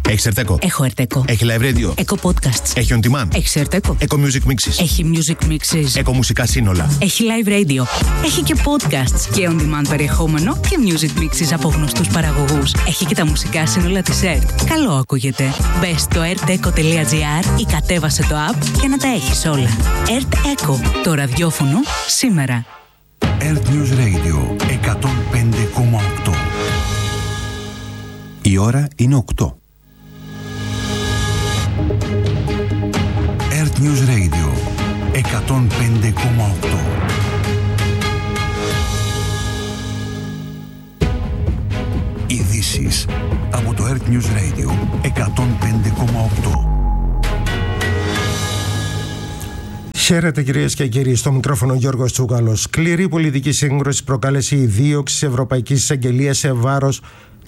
Έχεις Ερτέκο? Έχω Ερτέκο. Έχει live radio? Έχω podcasts. Έχει on demand? Έχει Ερτέκο. Eco Music Mixes? Έχει music mixes. Eco μουσικά σύνολα? Έχει live radio. Έχει και podcasts και on demand περιεχόμενο και music mixes από γνωστούς παραγωγούς. Έχει και τα μουσικά σύνολα της ΕΡΤ. Καλό ακούγεται. Μπες στο erteco.gr ή κατέβασε το app για να τα έχεις όλα. ΕΡΤ Eco, το ραδιόφωνο σήμερα. ΕΡΤ News Radio 105,8. Η ώρα είναι 8. ΕΡΤ News Radio 105,8. Ειδήσεις από το ΕΡΤ News Radio 105,8. Χαίρετε κυρίες και κύριοι, στο μικρόφωνο Γιώργος Τσούκαλος. Σκληρή πολιτική σύγκρουση προκάλεσε η δίωξη Ευρωπαϊκής Εισαγγελίας σε βάρος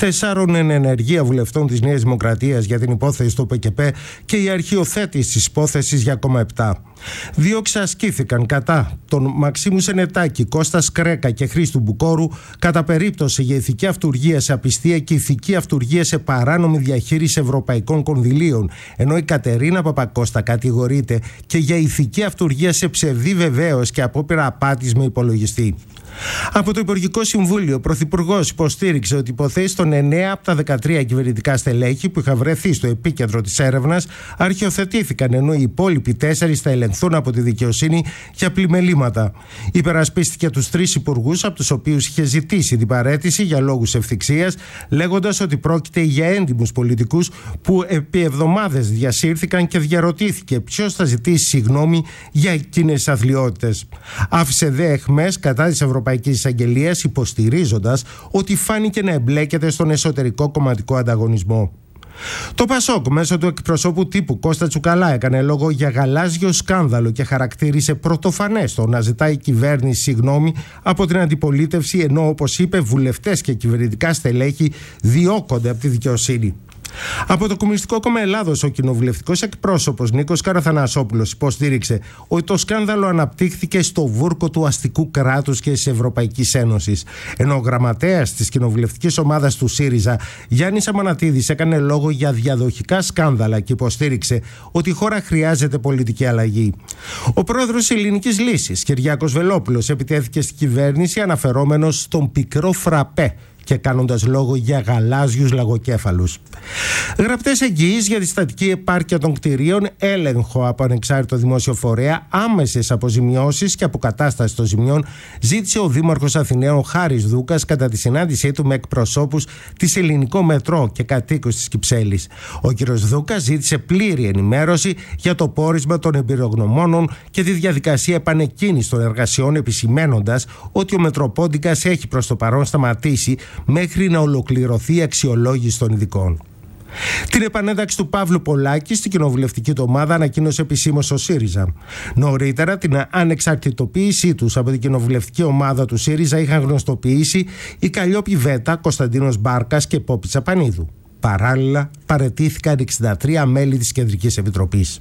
4 εν ενεργεία βουλευτών της Νέας Δημοκρατίας για την υπόθεση του ΠΚΠ και η αρχιοθέτηση της υπόθεσης για ακόμα 7. Δίωξεις ασκήθηκαν κατά τον Μαξίμου Σενετάκη, Κώστα Σκρέκα και Χρήστου Μπουκόρου κατά περίπτωση για ηθική αυτουργία σε απιστία και ηθική αυτουργία σε παράνομη διαχείριση ευρωπαϊκών κονδυλίων, ενώ η Κατερίνα Παπακώστα κατηγορείται και για ηθική αυτουργία σε ψευδή βεβαίωση και απόπειρα απάτης με υπολογιστή. Από το Υπουργικό Συμβούλιο, ο Πρωθυπουργός υποστήριξε ότι οι υποθέσεις των 9 από τα 13 κυβερνητικά στελέχη που είχαν βρεθεί στο επίκεντρο της έρευνας αρχιοθετήθηκαν, ενώ οι υπόλοιποι 4 θα ελεγχθούν από τη δικαιοσύνη για πλημελήματα. Υπερασπίστηκε τους 3 υπουργούς, από τους οποίους είχε ζητήσει την παραίτηση για λόγους ευθυξίας, λέγοντας ότι πρόκειται για έντιμους πολιτικούς που επί εβδομάδες διασύρθηκαν και διαρωτήθηκε ποιος θα ζητήσει συγγνώμη για εκείνες τις αθλιότητες. Άφησε δε αιχμές κατά της Ευρωπαϊκής Εισαγγελίας, υποστηρίζοντας ότι φάνηκε να εμπλέκεται στον εσωτερικό κομματικό ανταγωνισμό. Το Πασόκ μέσω του εκπροσώπου τύπου Κώστα Τσουκαλά έκανε λόγο για γαλάζιο σκάνδαλο και χαρακτήρισε πρωτοφανές το να ζητάει η κυβέρνηση συγγνώμη από την αντιπολίτευση, ενώ όπως είπε βουλευτές και κυβερνητικά στελέχη διώκονται από τη δικαιοσύνη. Από το Κομμουνιστικό Κόμμα Ελλάδος, ο κοινοβουλευτικός εκπρόσωπος Νίκος Καραθανασόπουλος υποστήριξε ότι το σκάνδαλο αναπτύχθηκε στο βούρκο του αστικού κράτους και της Ευρωπαϊκής Ένωσης. Ενώ ο γραμματέας της κοινοβουλευτικής ομάδας του ΣΥΡΙΖΑ, Γιάννης Αμανατίδης, έκανε λόγο για διαδοχικά σκάνδαλα και υποστήριξε ότι η χώρα χρειάζεται πολιτική αλλαγή. Ο πρόεδρος της Ελληνικής Λύσης, Κυριάκος Βελόπουλος, επιτέθηκε στην κυβέρνηση αναφερόμενος στον πικρό φραπέ και κάνοντας λόγο για γαλάζιους λαγοκέφαλους. Γραπτές εγγυήσεις για τη στατική επάρκεια των κτηρίων, έλεγχο από ανεξάρτητο δημόσιο φορέα, άμεσες αποζημιώσεις και αποκατάσταση των ζημιών ζήτησε ο Δήμαρχος Αθηναίων Χάρης Δούκας κατά τη συνάντησή του με εκπροσώπους της Ελληνικό Μετρό και κατοίκους της Κυψέλης. Ο κ. Δούκας ζήτησε πλήρη ενημέρωση για το πόρισμα των εμπειρογνωμόνων και τη διαδικασία επανεκκίνησης των εργασιών, επισημένοντας ότι ο Μετροπόντικας έχει προς το παρόν σταματήσει μέχρι να ολοκληρωθεί η αξιολόγηση των ειδικών. Την επανένταξη του Παύλου Πολάκη στην κοινοβουλευτική του ομάδα ανακοίνωσε επισήμως ο ΣΥΡΙΖΑ. Νωρίτερα την ανεξαρτητοποίησή τους από την κοινοβουλευτική ομάδα του ΣΥΡΙΖΑ είχαν γνωστοποιήσει η Καλλιόπη Βέτα, Κωνσταντίνος Μπάρκας και Πόπη Τσαπανίδου. Παράλληλα παραιτήθηκαν 63 μέλη της Κεντρικής Επιτροπής.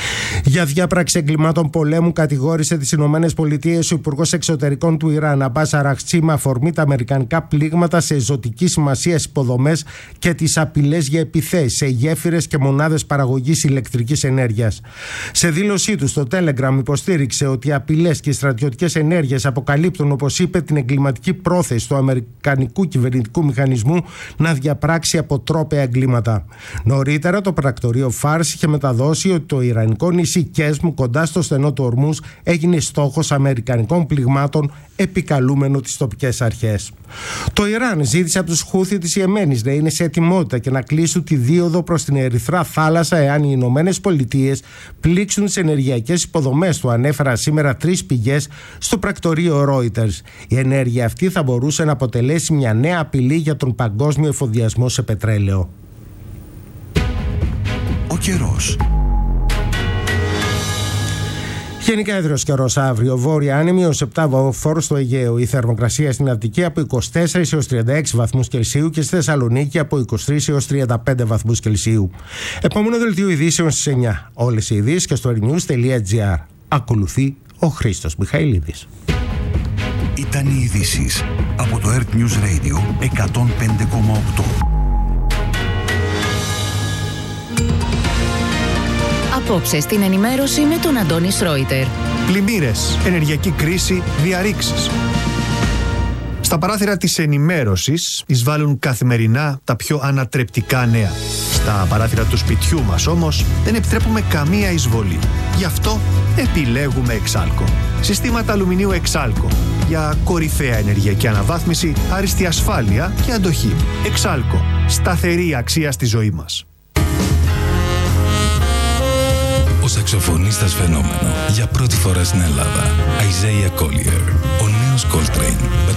Για διάπραξη εγκλημάτων πολέμου κατηγόρησε τις Ηνωμένες Πολιτείες ο Υπουργός Εξωτερικών του Ιράν, Αμπάς Αραχτσί, με αφορμή τα αμερικανικά πλήγματα σε ζωτική σημασία υποδομές και τις απειλές για επιθέσεις σε γέφυρες και μονάδες παραγωγής ηλεκτρικής ενέργειας. Σε δήλωσή του στο Telegram υποστήριξε ότι οι απειλές και οι στρατιωτικές ενέργειες αποκαλύπτουν, όπως είπε, την εγκληματική πρόθεση του αμερικανικού κυβερνητικού μηχανισμού να διαπράξει αποτρόπαια εγκλήματα. Νωρίτερα το πρακτορείο Φάρς είχε μεταδώσει ότι το Ιρανικό νησί Κέσμου κοντά στο στενό του Ορμούς έγινε στόχος αμερικανικών πληγμάτων, επικαλούμενο τις τοπικές αρχές. Το Ιράν ζήτησε από τους Χούθι της Ιεμένης να είναι σε ετοιμότητα και να κλείσουν τη δίωδο προς την Ερυθρά Θάλασσα εάν οι Ηνωμένες Πολιτείες πλήξουν τις ενεργειακές υποδομές του, ανέφεραν σήμερα 3 πηγές στο πρακτορείο Reuters. Η ενέργεια αυτή θα μπορούσε να αποτελέσει μια νέα απειλή για τον παγκόσμιο εφοδιασμό σε πετρέλαιο. Ο καιρός. Γενικά έδρος καιρός αύριο. Βόρεια άνεμη ως 7 βαθμούς στο Αιγαίο. Η θερμοκρασία στην Αττική από 24 έως 36 βαθμούς Κελσίου και στη Θεσσαλονίκη από 23 έως 35 βαθμούς Κελσίου. Επόμενο δελτίο ειδήσεων στις 9. Όλες οι ειδήσεις και στο ernews.gr. Ακολουθεί ο Χρήστος Μιχαηλίδης. Ήταν οι ειδήσεις από το Earth News Radio 105,8. Απόψε στην ενημέρωση με τον Αντώνη Σρόιτερ. Πλημμύρες, ενεργειακή κρίση, διαρρήξεις. Στα παράθυρα της ενημέρωσης εισβάλλουν καθημερινά τα πιο ανατρεπτικά νέα. Στα παράθυρα του σπιτιού μας όμως δεν επιτρέπουμε καμία εισβολή. Γι' αυτό επιλέγουμε Εξάλκο. Συστήματα αλουμινίου Εξάλκο για κορυφαία ενεργειακή αναβάθμιση, άριστη ασφάλεια και αντοχή. Εξάλκο. Σταθερή αξία στη ζωή μας. Ο σαξοφωνίστας φαινόμενο για πρώτη φορά στην Ελλάδα. Isaiah Collier. Ο νέος Coltrane με